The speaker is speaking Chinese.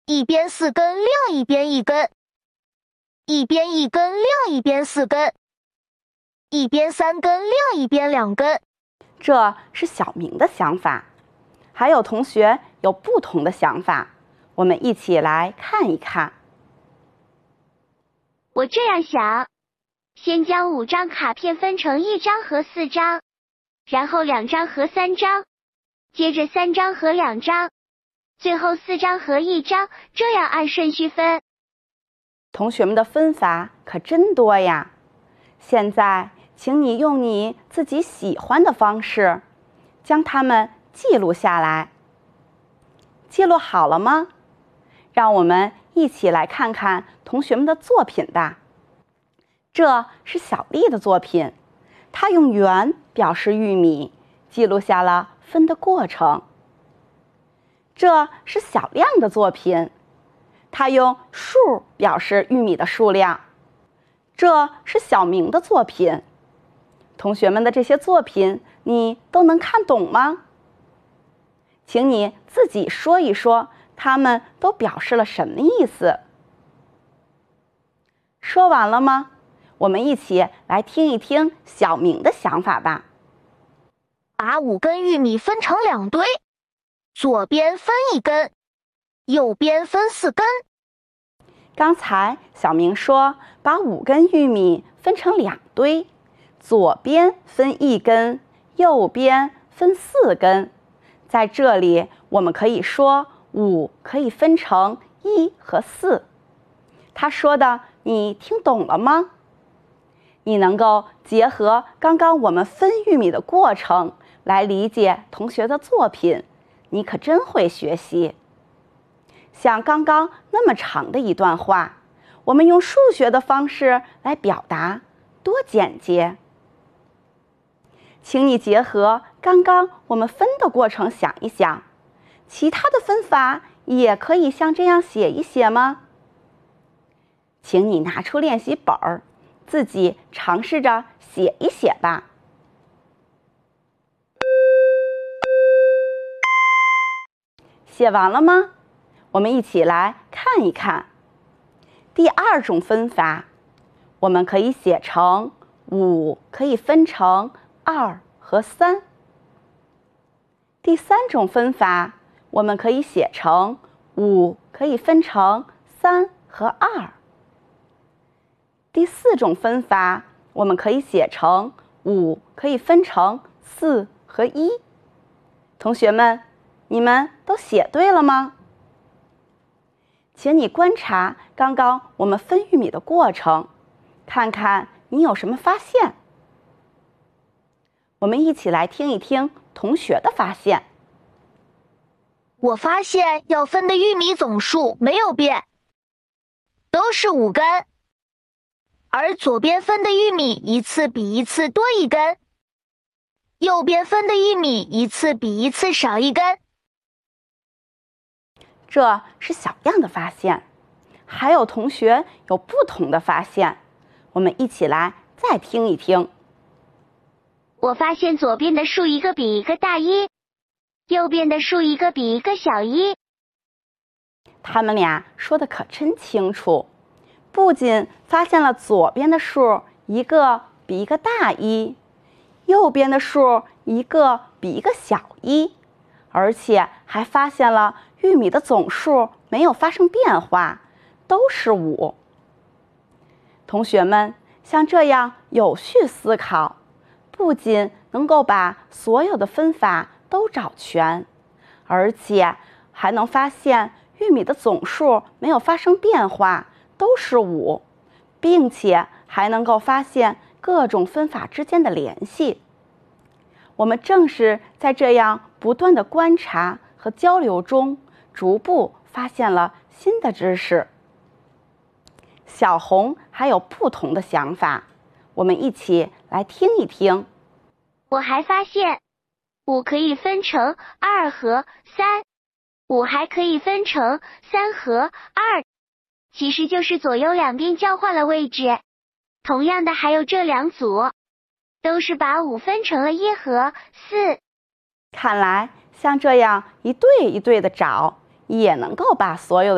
一边4根，另一边1根，一边1根，另一边4根，一边3根，另一边2根。 这是小明的想法，还有同学有不同的想法，我们一起来看一看。 我这样想，先将5张卡片分成1张和4张，然后2张和3张，接着3张和2张，最后4张和1张，这样按顺序分。 同学们的分法可真多呀！现在，请你用你自己喜欢的方式，将它们记录下来。记录好了吗？让我们一起来看看同学们的作品吧。这是小丽的作品，她用圆表示玉米，记录下了分的过程。这是小亮的作品，他用数表示玉米的数量。这是小明的作品。同学们的这些作品，你都能看懂吗？请你自己说一说，他们都表示了什么意思？说完了吗？我们一起来听一听小明的想法吧。 把5根玉米分成2堆，左边分1根，右边分4根。 刚才小明说把5根玉米分成2堆，左边分1根，右边分4根。在这里，我们可以说5可以分成1和4。他说的你听懂了吗？你能够结合刚刚我们分玉米的过程来理解同学的作品，你可真会学习。像刚刚那么长的一段话，我们用数学的方式来表达，多简洁。请你结合刚刚我们分的过程想一想，其他的分法也可以像这样写一写吗？请你拿出练习本儿，自己尝试着写一写吧。写完了吗？我们一起来看一看。第2种分法，我们可以写成5可以分成2和3。第3种分法，我们可以写成5可以分成3和2。第4种分法，我们可以写成5可以分成4和1。同学们，你们都写对了吗？请你观察刚刚我们分玉米的过程，看看你有什么发现。我们一起来听一听同学的发现。 我发现要分的玉米总数没有变，都是5根，而左边分的玉米一次比一次多1根，右边分的玉米一次比一次少1根。 这是小样的发现，还有同学有不同的发现，我们一起来再听一听。 我发现左边的数一个比一个大1，右边的数一个比一个小1。 他们俩说的可真清楚，不仅发现了左边的数一个比一个大1，右边的数一个比一个小1，而且还发现了玉米的总数没有发生变化，都是5。同学们，像这样有序思考，不仅能够把所有的分法都找全，而且还能发现玉米的总数没有发生变化，都是5，并且还能够发现各种分法之间的联系。我们正是在这样不断的观察和交流中，逐步发现了新的知识。小红还有不同的想法，我们一起来听一听。 我还发现5可以分成2和3，5还可以分成3和2，其实就是左右两边交换了位置。同样的还有这2组，都是把5分成了1和4。 看来像这样一对一对的找，也能够把所有的